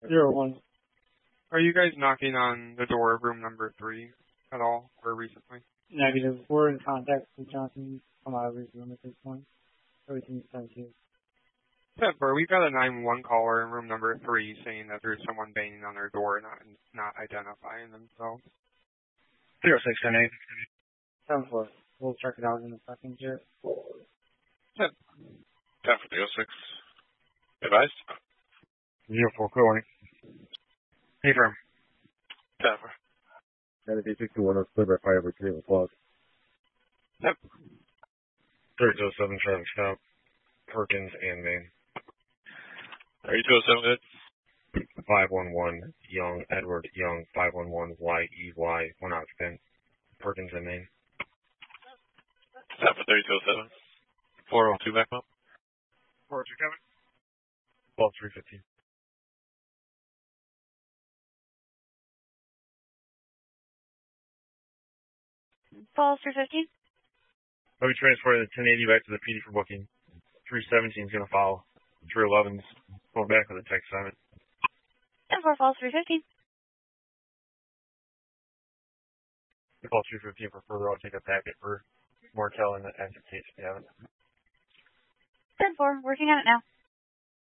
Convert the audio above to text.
01. Are you guys knocking on the door of room number 3 at all, or recently? Negative. We're in contact with Johnson. Come out of his room at this point. Everything's done to you. Pepper, we've got a 911 caller in room number 3 saying that there's someone banging on their door and not identifying themselves. 0698. 7-4. We'll check it out in a second here. 10 for the 06. Advised? 04, clear warning. Hey, firm. 10 for. Got a D61, clear by fire over 3 o'clock. Yep. 3207, traffic stop. Perkins and Main. 3207, good. 511, Young, Edward Young, 511, YEY, 1 occupant. Perkins and Main. 10 for 3207. 402 back up. 402 coming. 12315. Falls 315. I'll be transporting the 1080 back to the PD for booking. 317 is going to follow. 311's going back with a text assignment. 10-4 Falls 315. Call 315 for further. I'll take a packet for Martel and the active case if you have it. 10-4, working on it now.